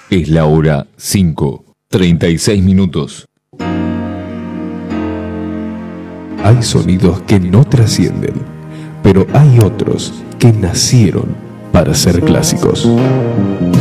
Es la hora 5:36. Hay sonidos que no trascienden, pero hay otros que nacieron para ser clásicos.